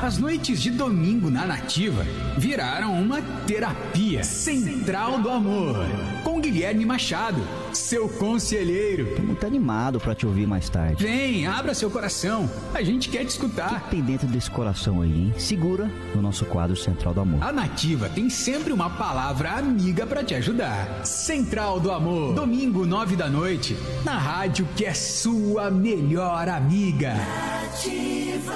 As noites de domingo na Nativa viraram uma terapia. Central do Amor, com Guilherme Machado, seu conselheiro. Tô muito animado pra te ouvir mais tarde. Vem, abra seu coração, a gente quer te escutar. O que tem dentro desse coração aí, hein? Segura no nosso quadro Central do Amor. A Nativa tem sempre uma palavra amiga pra te ajudar. Central do Amor, domingo 9 da noite, na rádio que é sua melhor amiga. Nativa.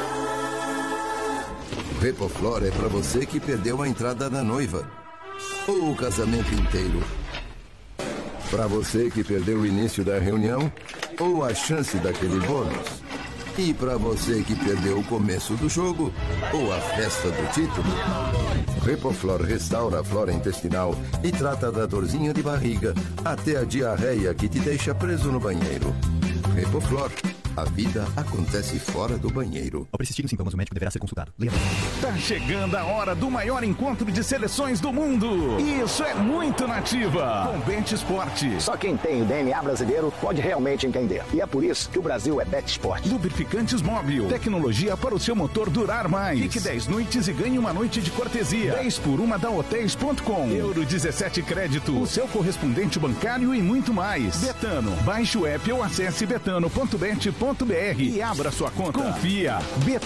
Repoflor é pra você que perdeu a entrada da noiva ou o casamento inteiro. Pra você que perdeu o início da reunião ou a chance daquele bônus. E pra você que perdeu o começo do jogo ou a festa do título. Repoflor restaura a flora intestinal e trata da dorzinha de barriga até a diarreia que te deixa preso no banheiro. Repoflor. A vida acontece fora do banheiro. Ao persistir os sintomas, o médico deverá ser consultado. Lembra? Tá chegando a hora do maior encontro de seleções do mundo. Isso é muito Nativa. Com Bet Esporte. Só quem tem o DNA brasileiro pode realmente entender. E é por isso que o Brasil é Bet Esporte. Lubrificantes Móbil. Tecnologia para o seu motor durar mais. Fique 10 noites e ganhe uma noite de cortesia. 10 por 1 da Hotéis.com. Euro 17 crédito. O seu correspondente bancário e muito mais. Betano. Baixe o app ou acesse betano.bet.br e abra sua conta. Confia. Betano.